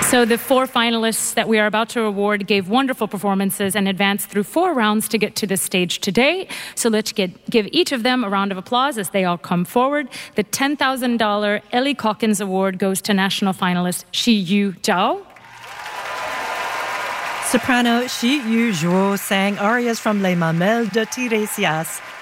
So the 4 finalists that we are about to award gave wonderful performances and advanced through 4 rounds to get to this stage today. So let's give each of them a round of applause as they all come forward. The $10,000 Ellie Calkins Award goes to national finalist Shi Yu Zhao. Soprano Shi Yu Zhou sang arias from Les Mamelles de Tiresias.